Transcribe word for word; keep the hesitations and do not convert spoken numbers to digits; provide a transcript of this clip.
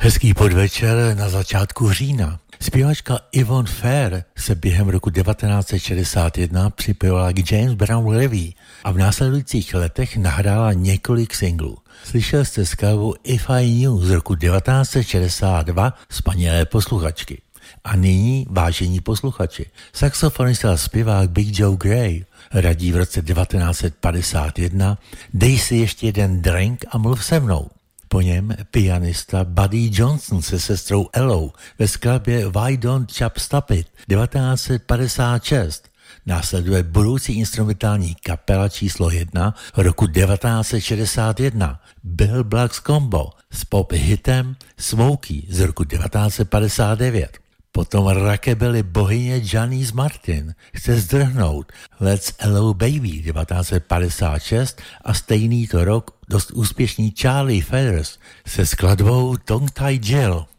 Hezký podvečer na začátku října. Zpěvačka Yvonne Fair se během roku devatenáct set šedesát jedna připojila k James Brown Revue a v následujících letech nahrála několik singlů. Slyšel jste skladbu If I Knew z roku devatenáct set šedesát dva Spanělé posluchačky. A nyní, vážení posluchači, saxofonista a zpěvák Big Joe Gray radí v roce devatenáct set padesát jedna Dej si ještě jeden drink a mluv se mnou. Po něm pianista Buddy Johnson se sestrou Ellou ve skladbě Why Don't Chap Stop It devatenáct set padesát šest. Následuje budoucí instrumentální kapela číslo jedna roku devatenáct set šedesát jedna Bill Black's Combo s pop hitem Smokey z roku devatenáct set padesát devět. Potom rockabilly bohyně Janice Martin chce zdrhnout Let's Hello Baby devatenáct set padesát šest a stejný to rok dost úspěšný Charlie Feathers se skladbou Tongue Tied Jill.